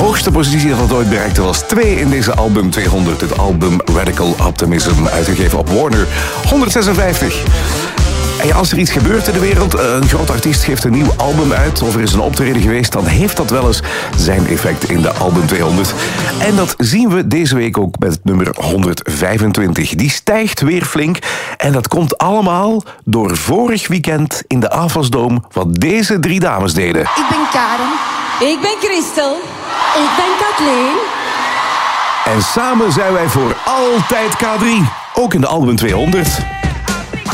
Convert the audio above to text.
hoogste positie dat het ooit bereikte was 2 in deze album 200. Het album Radical Optimism, uitgegeven op Warner. 156. En ja, als er iets gebeurt in de wereld, een groot artiest geeft een nieuw album uit of er is een optreden geweest, dan heeft dat wel eens zijn effect in de album 200. En dat zien we deze week ook met het nummer 125. Die stijgt weer flink en dat komt allemaal door vorig weekend in de Avasdome wat deze 3 dames deden. Ik ben Karen. Ik ben Christel. Ik ben Kathleen. En samen zijn wij voor altijd K3, ook in de album 200.